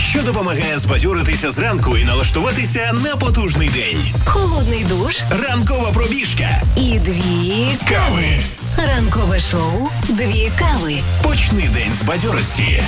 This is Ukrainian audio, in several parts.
що допомагає збадьоритися зранку і налаштуватися на потужний день. Холодний душ, Ранкова пробіжка і 2 кави. Ранкове шоу «2 кави». Почни день з бадьорості.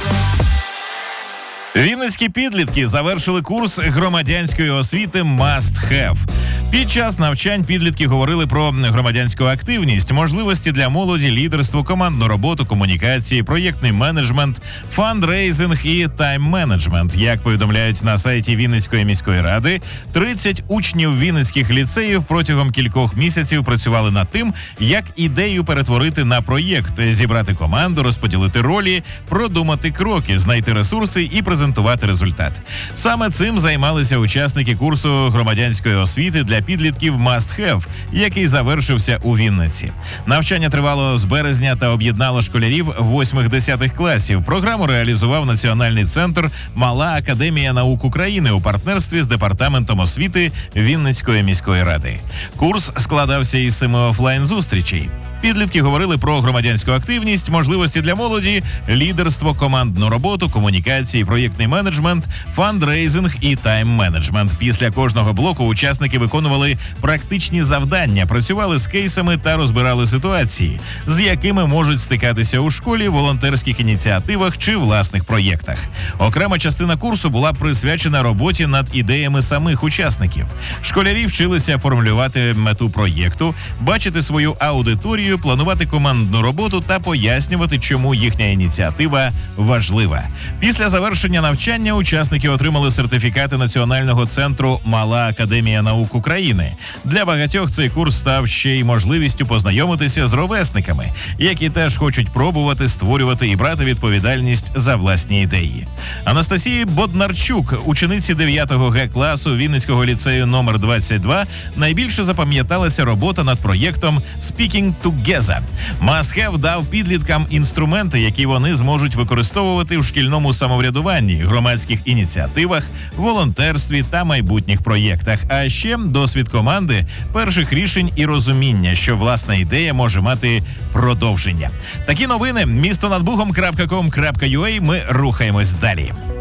Вінницькі підлітки завершили курс громадянської освіти «Must Have». Під час навчань підлітки говорили про громадянську активність, можливості для молоді, лідерство, командну роботу, комунікації, проєктний менеджмент, фандрейзинг і тайм-менеджмент. Як повідомляють на сайті Вінницької міської ради, 30 учнів вінницьких ліцеїв протягом кількох місяців працювали над тим, як ідею перетворити на проєкт, зібрати команду, розподілити ролі, продумати кроки, знайти ресурси і презентувати результат. Саме цим займалися учасники курсу громадянської освіти для підлітків «Must Have», який завершився у Вінниці. Навчання тривало з березня та об'єднало школярів 8-10 класів. Програму реалізував Національний центр «Мала академія наук України» у партнерстві з Департаментом освіти Вінницької міської ради. Курс складався із 7 офлайн-зустрічей. Підлітки говорили про громадянську активність, можливості для молоді, лідерство, командну роботу, комунікації, проєктний менеджмент, фандрейзинг і тайм-менеджмент. Після кожного блоку учасники виконували практичні завдання, працювали з кейсами та розбирали ситуації, з якими можуть стикатися у школі, волонтерських ініціативах чи власних проєктах. Окрема частина курсу була присвячена роботі над ідеями самих учасників. Школярі вчилися формулювати мету проєкту, бачити свою аудиторію, планувати командну роботу та пояснювати, чому їхня ініціатива важлива. Після завершення навчання учасники отримали сертифікати Національного центру «Мала академія наук України». Для багатьох цей курс став ще й можливістю познайомитися з ровесниками, які теж хочуть пробувати, створювати і брати відповідальність за власні ідеї. Анастасії Боднарчук, учениці 9-го Г-класу Вінницького ліцею номер 22, найбільше запам'яталася робота над проєктом «Speaking Together». Must Have дав підліткам інструменти, які вони зможуть використовувати в шкільному самоврядуванні, громадських ініціативах, волонтерстві та майбутніх проєктах. А ще досвід команди, перших рішень і розуміння, що власна ідея може мати продовження. Такі новини. Містонадбугом.com.ua. Ми рухаємось далі.